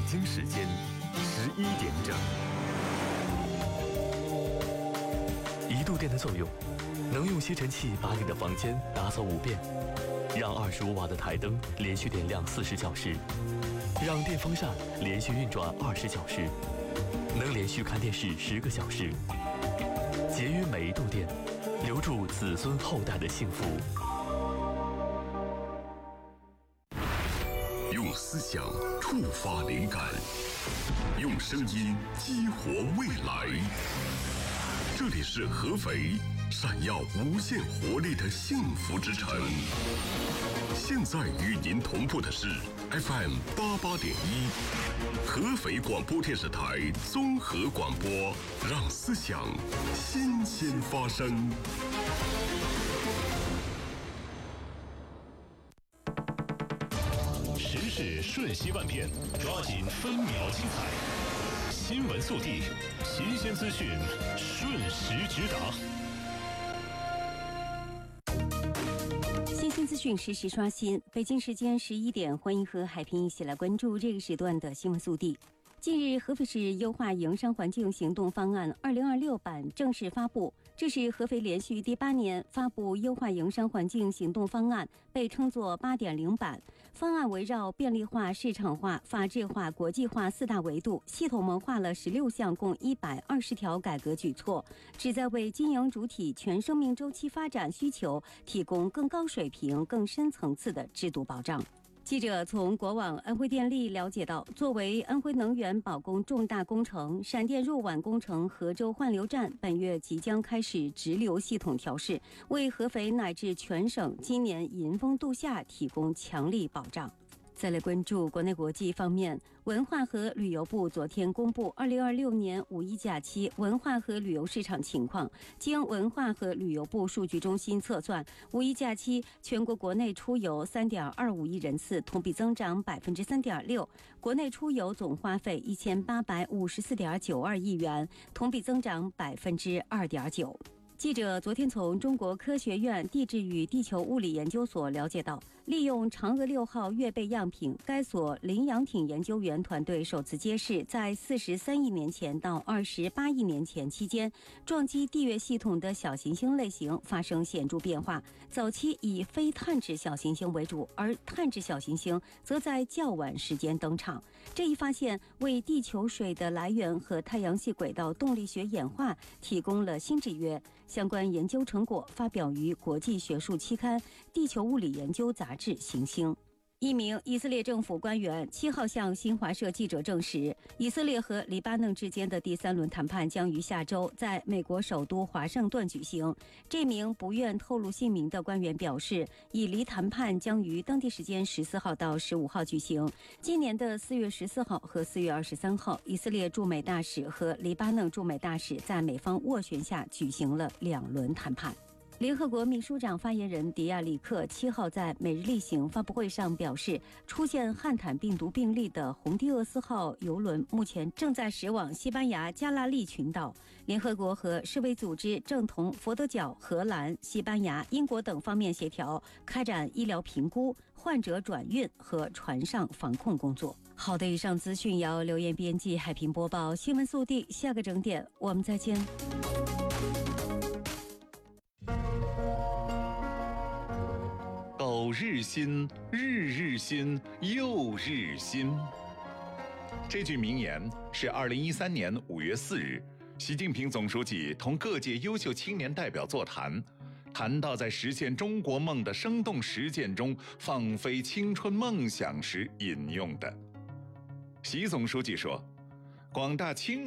京时间11点整。1度电的作用，能用吸尘器把你的房间打扫5遍，让25瓦的台灯连续点亮40小时，让电风扇连续运转20小时，能连续看电视10个小时。节约每1度电，留住子孙后代的幸福。 用思想触发灵感，用声音激活未来。这里是合肥，闪耀无限活力的幸福之城。现在与您同步的是 FM 88.1，合肥广播电视台综合广播，让思想新鲜发生。 时事瞬息万变，抓紧分秒精彩。新闻速递，新鲜资讯，瞬时直达。 新鲜资讯实时刷新。北京时间11点，欢迎和海平一起来关注这个时段的新闻速递。近日，合肥市优化营商环境行动方案2026版正式发布。这是合肥连续第8年发布优化营商环境行动方案，被称作 8.0 版。方案围绕便利化、市场化、法治化、国际化4大维度，系统谋划了16项共120条改革举措，旨在为经营主体全生命周期发展需求提供更高水平、更深层次的制度保障。记者从国网安徽电力了解到，作为安徽能源保供重大工程，闪电入皖工程合州换流站本月即将开始直流系统调试，为合肥乃至全省今年迎风度夏提供强力保障。再来关注国内国际方面，文化和旅游部昨天公布2026年5一假期文化和旅游市场情况。经文化和旅游部数据中心测算，5一假期全国国内出游3.25亿人次，同比增长3.6%，国内出游总花费1854.92亿元，同比增长2.9%。记者昨天从中国科学院地质与地球物理研究所了解到，利用嫦娥6号月背样品，该所林洋艇研究员团队首次揭示，在43亿年前到28亿年前期间，撞击地月系统的小行星类型发生显著变化。早期以非碳质小行星为主，而碳质小行星则在较晚时间登场。这一发现为地球水的来源和太阳系轨道动力学演化提供了新制约。相关研究成果发表于国际学术期刊《地球物理研究杂志》行星。一名以色列政府官员7号向新华社记者证实，以色列和黎巴嫩之间的第3轮谈判将于下周在美国首都华盛顿举行。这名不愿透露姓名的官员表示，以黎谈判将于当地时间14号到15号举行。今年的4月14号和4月23号，以色列驻美大使和黎巴嫩驻美大使在美方斡旋下举行了2轮谈判。联合国秘书长发言人迪亚里克7号在每日例行发布会上表示，出现汉坦病毒病例的洪蒂厄斯号邮轮目前正在驶往西班牙加拉利群岛。联合国和世卫组织正同佛得角、荷兰、西班牙、英国等方面协调，开展医疗评估、患者转运和船上防控工作。好的，以上资讯由留言编辑海平播报，新闻速递，下个整点我们再见。 苟日新，日日新，又日新。这句名言是2013年5月4日，习近平总书记同各界优秀青年代表座谈，谈到在实现中国梦的生动实践中放飞青春梦想时引用的。习总书记说，广大青